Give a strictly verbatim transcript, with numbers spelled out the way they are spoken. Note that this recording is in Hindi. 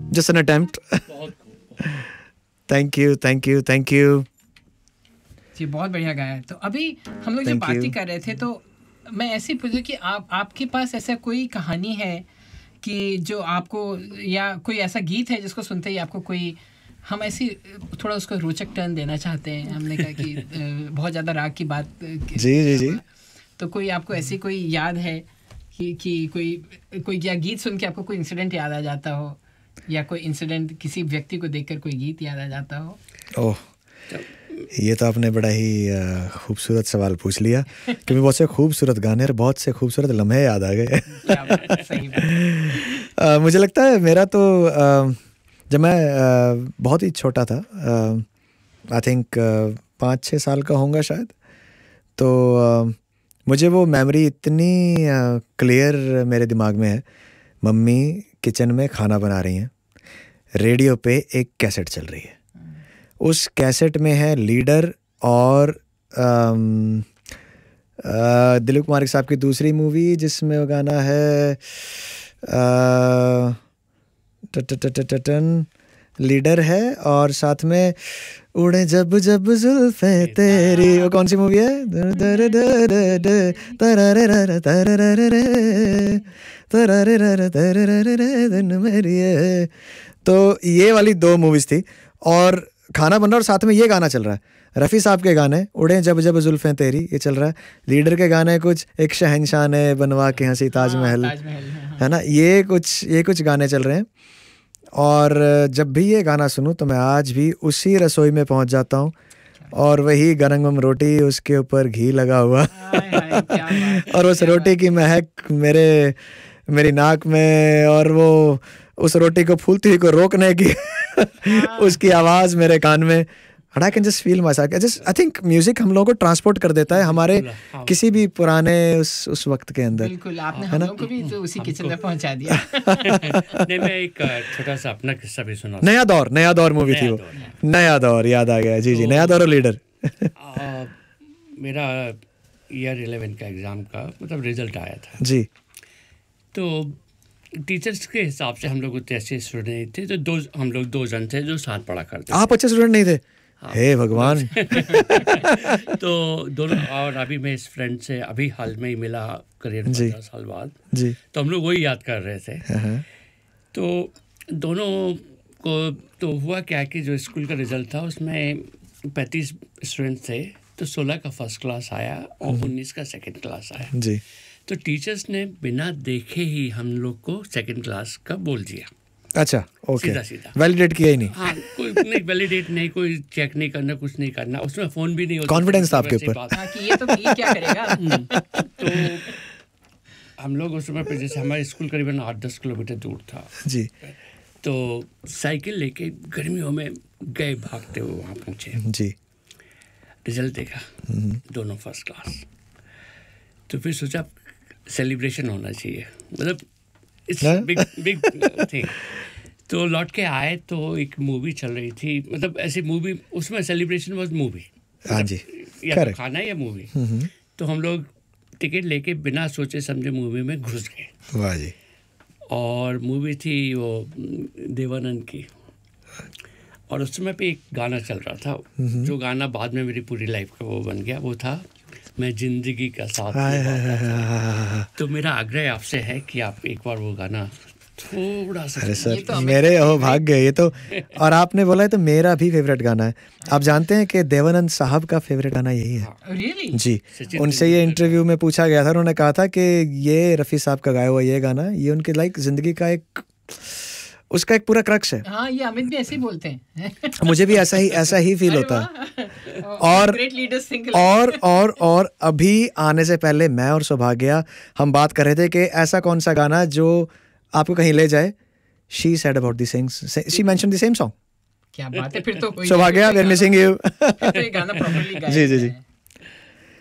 Just an attempt. Thank you thank you thank you जी, बहुत बढ़िया गाया है। तो अभी हम लोग जब बातें कर रहे थे तो मैं ऐसे ही पूछूं कि आप आपके पास ऐसा कोई कहानी है कि जो आपको, या कोई ऐसा गीत है जिसको सुनते ही आपको कोई, हम ऐसी थोड़ा उसको रोचक टर्न देना चाहते हैं, हमने कहा कि बहुत ज़्यादा राग की बात जी जी जी, तो कोई आपको ऐसी कोई याद है कि कि कोई कोई या गीत सुन के आपको कोई इंसिडेंट याद आ जाता हो, या कोई इंसिडेंट किसी व्यक्ति को देखकर कोई गीत याद आ जाता हो? ओह, ये तो आपने बड़ा ही खूबसूरत सवाल पूछ लिया, क्योंकि बहुत से खूबसूरत गाने और बहुत से खूबसूरत लम्हे याद आ गए। uh, मुझे लगता है मेरा तो uh, जब मैं uh, बहुत ही छोटा था, आई थिंक पाँच छः साल का होऊंगा शायद, तो uh, मुझे वो मेमोरी इतनी क्लियर uh, मेरे दिमाग में है। मम्मी किचन में खाना बना रही हैं, रेडियो पे एक कैसेट चल रही है, उस कैसेट में है लीडर और आम, आ, दिलीप कुमार साहब की दूसरी मूवी जिसमें वो गाना है आ, ट, ट, ट, ट, ट, टन, लीडर है और साथ में उड़े जब जब जुल्फे तेरी, वो कौन सी मूवी है? मेरी, तो ये वाली दो मूवीज थी और खाना बन रहा और साथ में ये गाना चल रहा है। रफ़ी साहब के गाने उड़े जब जब जुल्फें तेरी ये चल रहा है, लीडर के गाने कुछ एक शहंशाह ने बनवा के हंसी ताजमहल, है ना, ये कुछ ये कुछ गाने चल रहे हैं। और जब भी ये गाना सुनूं तो मैं आज भी उसी रसोई में पहुंच जाता हूं और वही गरम गरम रोटी, उसके ऊपर घी लगा हुआ और उस रोटी की महक मेरे मेरी नाक में, और वो उस रोटी को फूलती हुई को रोकने की उसकी आवाज़ मेरे कान में। And I can just feel myself. I just I think music हम लोगों को ट्रांसपोर्ट कर देता है हमारे किसी भी पुराने उस उस वक्त के अंदर। बिल्कुल, आपने हम लोगों को भी तो उसी किचन में पहुंचा दिया। नहीं, मैं एक छोटा सा अपना किस्सा भी सुना। नया दौर, नया दौर मूवी थी वो, नया दौर याद आ गया। जी जी, नया दौर और लीडर। मेरा ईयर इलेवन का एग्ज़ाम का मतलब रिजल्ट आया था जी, तो टीचर्स के हिसाब से हम लोग उतने अच्छे स्टूडेंट नहीं थे, तो दो हम लोग दो जन थे जो साथ पढ़ा करते थे। आप अच्छे स्टूडेंट नहीं थे? हाँ, हे भगवान। तो दोनों, और अभी मैं इस फ्रेंड से अभी हाल में ही मिला करियर पंद्रह साल बाद जी, तो हम लोग वही याद कर रहे थे। तो दोनों को तो हुआ क्या कि जो स्कूल का रिजल्ट था उसमें पैंतीस स्टूडेंट थे, तो सोलह का फर्स्ट क्लास आया और उन्नीस का सेकंड क्लास आया जी। तो टीचर्स ने बिना देखे ही हम लोग को सेकंड क्लास का बोल दिया। अच्छा, ओके, सीधा सीधा वैलिडेट किया ही नहीं। हाँ, कोई नहीं वैलिडेट नहीं, कोई चेक नहीं करना, कुछ नहीं करना, उसमें फ़ोन भी नहीं होता। कॉन्फिडेंस था आपके ऊपर कि ये तो ये क्या करेगा। तो हम लोग उस समय पे, जैसे हमारा स्कूल करीबन आठ दस किलोमीटर दूर था जी, तो साइकिल लेके गर्मियों में गए, भागते हुए वहाँ पहुँचे जी। रिजल्ट देखा दोनों फर्स्ट क्लास, तो फिर सोचा सेलिब्रेशन होना चाहिए, मतलब इट्स बिग बिग थिंग। तो लौट के आए तो एक मूवी चल रही थी, मतलब ऐसी मूवी, उसमें सेलिब्रेशन वाज मूवी। हाँ जी, या तो खाना या मूवी। तो हम लोग टिकट लेके बिना सोचे समझे मूवी में घुस गए। वाह जी। और मूवी थी वो देवानंद की, और उस समय पे एक गाना चल रहा था, जो गाना बाद में मेरी पूरी लाइफ का वो बन गया, वो था मैं जिंदगी का साथ निभाता। तो मेरा आग्रह आपसे है कि आप एक बार वो गाना थोड़ा सा। अरे सर, तो मेरे ओ भाग गए ये तो। और आपने बोला है तो मेरा भी फेवरेट गाना है। आप जानते हैं कि देवानंद साहब का फेवरेट गाना यही है। really? जी, उनसे ये इंटरव्यू में पूछा गया था, उन्होंने कहा था कि ये रफ़ी साहब का गाया हुआ ये गाना, ये उनके लाइक जिंदगी का एक, उसका एक पूरा क्रक्स है। हाँ, ये अमित भी ऐसे ही बोलते हैं। मुझे भी ऐसा ही ऐसा ही फील होता है। और और और और अभी आने से पहले मैं और सौभाग्या हम बात कर रहे थे कि ऐसा कौन सा गाना जो आपको कहीं ले जाए। She said about the same, she mentioned the same song. क्या बात है, फिर तो कोई Saubhagya, we are missing you. तो ये गाना प्रॉपर्ली गाया। जी जी जी।